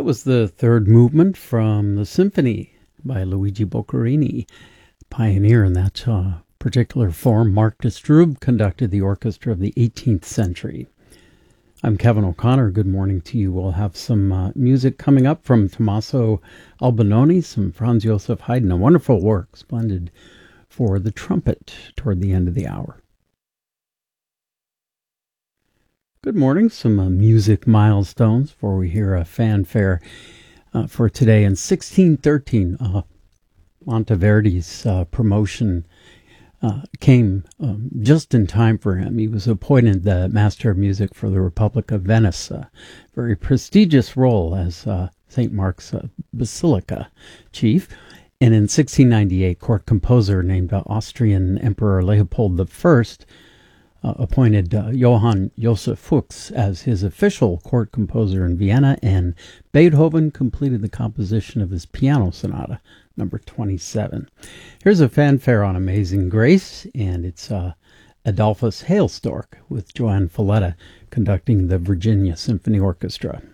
That was the third movement from the symphony by Luigi Boccherini, pioneer in that particular form. Mark de Stroob conducted the orchestra of the 18th century. I'm Kevin O'Connor. Good morning to you. We'll have some music coming up from Tommaso Albinoni, some Franz Joseph Haydn, a wonderful work, splendid for the trumpet toward the end of the hour. Good morning. Some music milestones before we hear a fanfare for today. In 1613, Monteverdi's promotion came just in time for him. He was appointed the Master of Music for the Republic of Venice, a very prestigious role as St. Mark's Basilica chief. And in 1698, court composer named Austrian Emperor Leopold I appointed Johann Joseph Fuchs as his official court composer in Vienna, and Beethoven completed the composition of his piano sonata, number 27. Here's a fanfare on Amazing Grace, and it's Adolphus Hailstork with Joanne Falletta conducting the Virginia Symphony Orchestra.